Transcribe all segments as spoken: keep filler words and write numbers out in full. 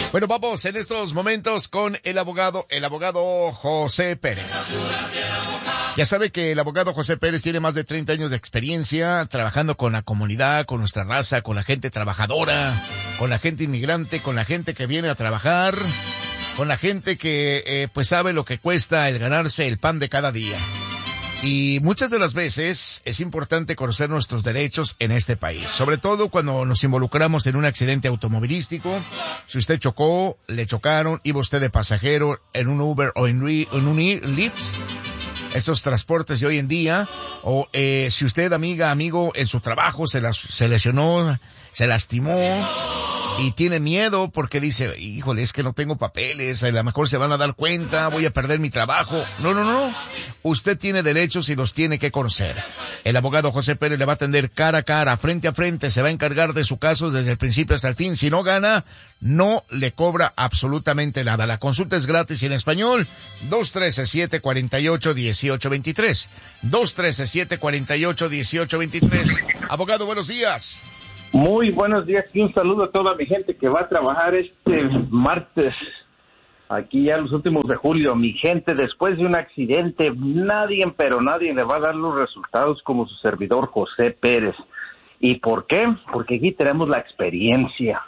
Bueno, vamos en estos momentos con el abogado, el abogado José Pérez. Ya sabe que el abogado José Pérez tiene más de treinta años de experiencia trabajando con la comunidad, con nuestra raza, con la gente trabajadora, con la gente inmigrante, con la gente que viene a trabajar, con la gente que eh, pues sabe lo que cuesta el ganarse el pan de cada día. Y muchas de las veces es importante conocer nuestros derechos en este país, sobre todo cuando nos involucramos en un accidente automovilístico. Si usted chocó, le chocaron, iba usted de pasajero en un Uber o en, en un Lyft, esos transportes de hoy en día, o eh, si usted, amiga, amigo, en su trabajo se, las, se lesionó, se lastimó y tiene miedo porque dice, híjole, es que no tengo papeles, a lo mejor se van a dar cuenta, voy a perder mi trabajo. No, no, no. Usted tiene derechos y los tiene que conocer. El abogado José Pérez le va a atender cara a cara, frente a frente, se va a encargar de su caso desde el principio hasta el fin. Si no gana, no le cobra absolutamente nada. La consulta es gratis y en español. dos uno tres, siete cuatro ocho, uno ocho dos tres. dos uno tres, siete cuatro ocho, uno ocho dos tres. Abogado, buenos días. Muy buenos días y un saludo a toda mi gente que va a trabajar este martes, aquí ya los últimos de julio. Mi gente, después de un accidente, nadie, pero nadie le va a dar los resultados como su servidor José Pérez. ¿Y por qué? Porque aquí tenemos la experiencia,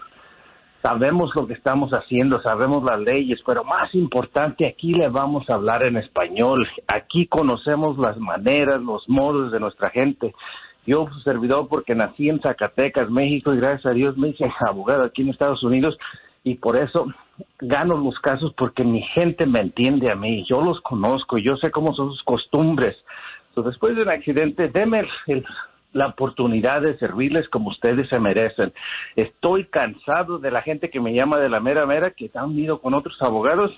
sabemos lo que estamos haciendo, sabemos las leyes, pero más importante, aquí le vamos a hablar en español. Aquí conocemos las maneras, los modos de nuestra gente. Yo, su servidor, porque nací en Zacatecas, México, y gracias a Dios me hice abogado aquí en Estados Unidos, y por eso gano los casos, porque mi gente me entiende a mí, yo los conozco, yo sé cómo son sus costumbres. Entonces, después de un accidente, denme el, el, la oportunidad de servirles como ustedes se merecen. Estoy cansado de la gente que me llama de la mera mera, que han ido con otros abogados,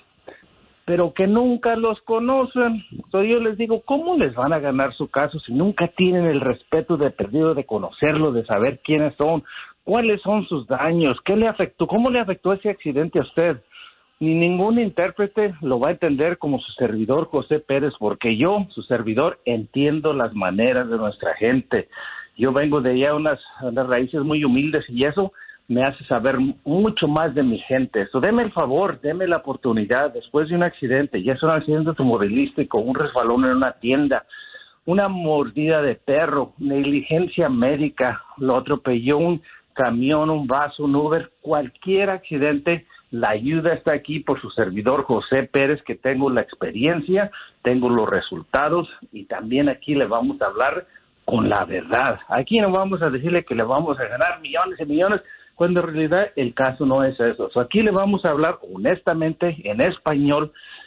pero que nunca los conocen. Entonces yo les digo, ¿cómo les van a ganar su caso si nunca tienen el respeto de perdido de conocerlo, de saber quiénes son, cuáles son sus daños, qué le afectó, cómo le afectó ese accidente a usted? Ni ningún intérprete lo va a entender como su servidor José Pérez, porque yo, su servidor, entiendo las maneras de nuestra gente. Yo vengo de allá unas, unas raíces muy humildes y eso me hace saber mucho más de mi gente. So, deme el favor, deme la oportunidad, después de un accidente, ya sea un accidente automovilístico, un resbalón en una tienda, una mordida de perro, negligencia médica, lo atropelló un camión, un vaso, un Uber, cualquier accidente, la ayuda está aquí por su servidor José Pérez, que tengo la experiencia, tengo los resultados, y también aquí le vamos a hablar con la verdad. Aquí no vamos a decirle que le vamos a ganar millones y millones, cuando en realidad el caso no es eso. So, aquí le vamos a hablar honestamente, en español,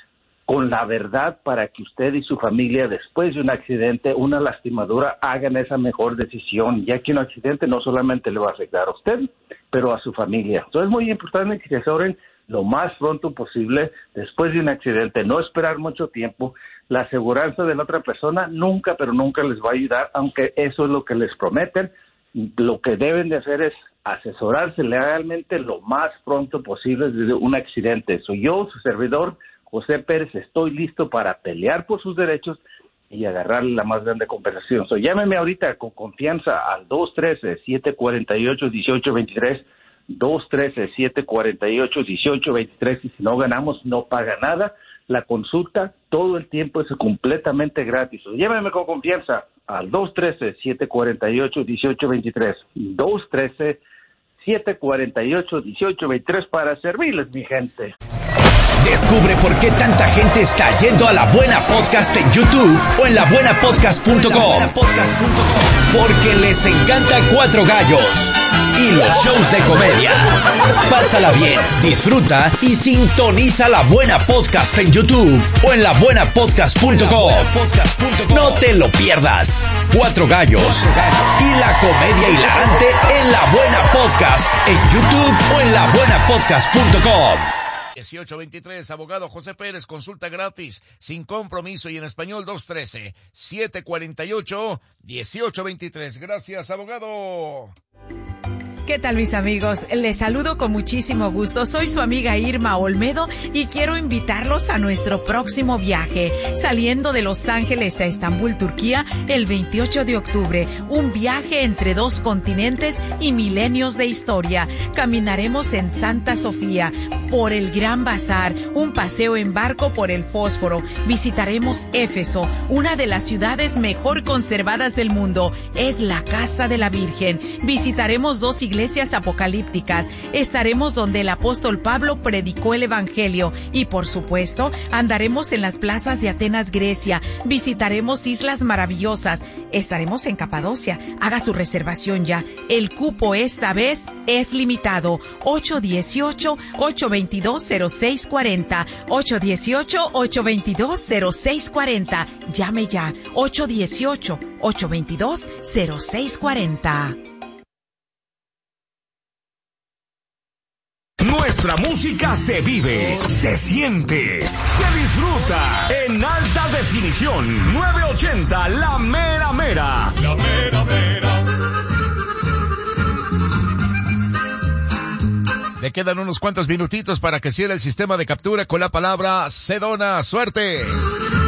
con la verdad, para que usted y su familia, después de un accidente, una lastimadura, hagan esa mejor decisión, ya que un accidente no solamente le va a afectar a usted, pero a su familia. Entonces es muy importante que se asesoren lo más pronto posible después de un accidente, no esperar mucho tiempo. La aseguranza de la otra persona nunca, pero nunca les va a ayudar, aunque eso es lo que les prometen. Lo que deben de hacer es asesorarse legalmente lo más pronto posible desde un accidente. Soy yo, su servidor, José Pérez, estoy listo para pelear por sus derechos y agarrarle la más grande compensación. So, llámeme ahorita con confianza al dos uno tres, siete cuatro ocho, uno ocho dos tres, dos uno tres, siete cuatro ocho, uno ocho dos tres, y si no ganamos, no paga nada. La consulta todo el tiempo es completamente gratis. So, llámeme con confianza al dos uno tres, siete cuatro ocho, uno ocho dos tres, dos uno tres, siete cuatro ocho, uno ocho dos tres para servirles, mi gente. Descubre por qué tanta gente está yendo a La Buena Podcast en YouTube o en la buena podcast punto com. Porque les encanta Cuatro Gallos y los shows de comedia. Pásala bien, disfruta y sintoniza La Buena Podcast en YouTube o en la buena podcast punto com. No te lo pierdas. Cuatro Gallos y la comedia hilarante en La Buena Podcast en YouTube o en la buena podcast punto com. dieciocho veintitrés, abogado José Pérez, consulta gratis, sin compromiso y en español dos uno tres, siete cuatro ocho, uno ocho dos tres. Gracias, abogado. ¿Qué tal, mis amigos? Les saludo con muchísimo gusto. Soy su amiga Irma Olmedo y quiero invitarlos a nuestro próximo viaje, saliendo de Los Ángeles a Estambul, Turquía, el veintiocho de octubre. Un viaje entre dos continentes y milenios de historia. Caminaremos en Santa Sofía, por el Gran Bazar, un paseo en barco por el Fósforo. Visitaremos Éfeso, una de las ciudades mejor conservadas del mundo. Es la Casa de la Virgen. Visitaremos dos iglesias iglesias apocalípticas. Estaremos donde el apóstol Pablo predicó el evangelio y, por supuesto, andaremos en las plazas de Atenas, Grecia. Visitaremos islas maravillosas. Estaremos en Capadocia. Haga su reservación ya. El cupo esta vez es limitado. ocho uno ocho, ocho dos dos, cero seis cuatro cero. ocho uno ocho, ocho dos dos, cero seis cuatro cero. Llame ya. ocho uno ocho, ocho dos dos, cero seis cuatro cero. Nuestra música se vive, se siente, se disfruta en alta definición. novecientos ochenta, la mera mera. La mera mera. Le quedan unos cuantos minutitos para que cierre el sistema de captura con la palabra Sedona. ¡Suerte!